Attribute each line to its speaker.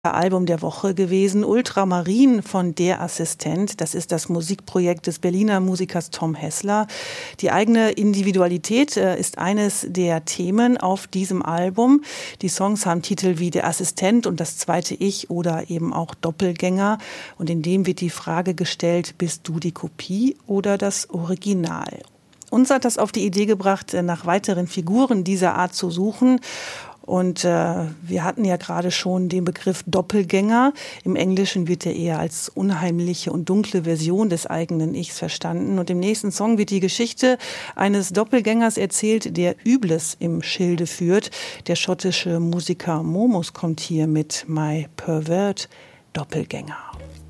Speaker 1: Album der Woche gewesen, Ultramarin von Der Assistent. Das ist das Musikprojekt des Berliner Musikers Tom Hessler. Die eigene Individualität ist eines der Themen auf diesem Album. Die Songs haben Titel wie Der Assistent und Das zweite Ich oder eben auch Doppelgänger. Und in dem wird die Frage gestellt, bist du die Kopie oder das Original? Uns hat das auf die Idee gebracht, nach weiteren Figuren dieser Art zu suchen. Und wir hatten ja gerade schon den Begriff Doppelgänger. Im Englischen wird er eher als unheimliche und dunkle Version des eigenen Ichs verstanden. Und im nächsten Song wird die Geschichte eines Doppelgängers erzählt, der Übles im Schilde führt. Der schottische Musiker Momus kommt hier mit My Pervert Doppelgänger.